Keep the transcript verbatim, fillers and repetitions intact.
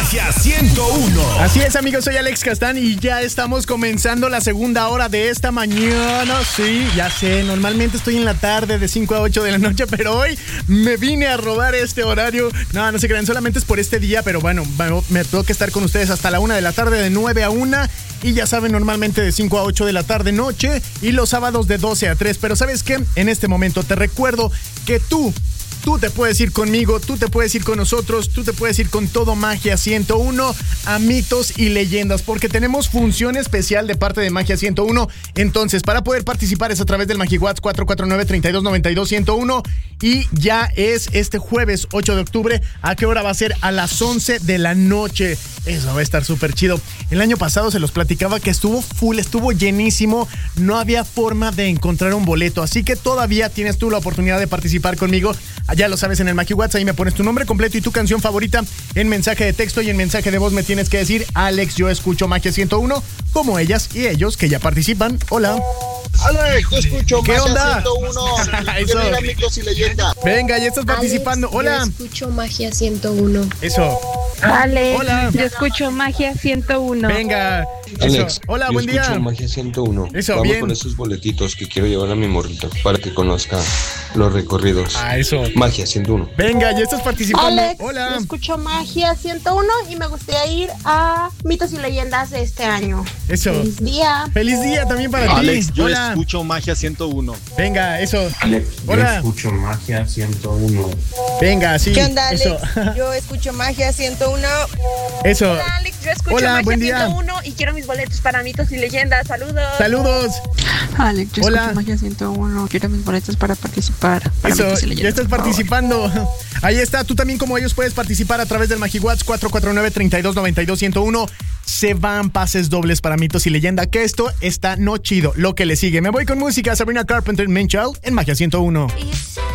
Magia ciento uno. Así es, amigos, soy Alex Castán y ya estamos comenzando la segunda hora de esta mañana. Sí, ya sé, normalmente estoy en la tarde de cinco a ocho de la noche, pero hoy me vine a robar este horario. No, no se crean, solamente es por este día, pero bueno, me tengo que estar con ustedes hasta la una de la tarde, de nueve a una. Y ya saben, normalmente de cinco a ocho de la tarde noche y los sábados de doce a tres. Pero ¿sabes qué? En este momento te recuerdo que tú Tú te puedes ir conmigo, tú te puedes ir con nosotros, tú te puedes ir con todo Magia ciento uno a Mitos y Leyendas, porque tenemos función especial de parte de Magia ciento uno. Entonces, para poder participar es a través del MagiWhat's cuatro cuatro nueve, tres dos nueve dos, uno cero uno. Y ya es este jueves ocho de octubre. ¿A qué hora va a ser? A las once de la noche. Eso va a estar súper chido. El año pasado se los platicaba que estuvo full, estuvo llenísimo. No había forma de encontrar un boleto, así que todavía tienes tú la oportunidad de participar conmigo. Ya lo sabes, en el MagiWhat's, ahí me pones tu nombre completo y tu canción favorita en mensaje de texto, y en mensaje de voz me tienes que decir: Alex, yo escucho Magia ciento uno, como ellas y ellos que ya participan. Hola. Alex, yo escucho ¿Qué Magia onda? ciento uno. Eso. Mira, Mitos y Leyendas. Venga, ya estás participando. Alex, Hola. Yo escucho Magia ciento uno. Eso. Alex, Hola. yo escucho Magia ciento uno. Venga. Alex, Eso. Hola, yo buen día. escucho Magia ciento uno. Eso, Vamos bien. con esos boletitos que quiero llevar a mi morrito para que conozca los recorridos. Ah, eso. Magia ciento uno. Venga, ya estás participando. Alex, Hola. yo escucho Magia ciento uno y me gustaría ir a Mitos y Leyendas de este año. Eso. Feliz día. Feliz día también para Alex, ti. yo Hola. escucho Magia ciento uno. Venga, eso. Alex, Hola. yo escucho Magia ciento uno. Venga, sí. ¿Qué onda, Alex? Eso. Yo escucho Magia ciento uno. Eso. Hola, Alex, yo escucho Hola, Magia buen día. ciento uno y quiero mis boletos para Mitos y Leyendas. Saludos. Saludos. Alex, yo Hola. escucho Magia ciento uno. Quiero mis boletos para participar. Para Eso, Mitos y ya Leyendas, estás por favor. participando. Ahí está, tú también como ellos puedes participar a través del MagiWhat's cuatro cuatro nueve, tres dos nueve dos, uno cero uno. Se van pases dobles para Mitos y Leyenda, que esto está no chido. Lo que le sigue. Me voy con música. Sabrina Carpenter, Main Child en Magia ciento uno. You said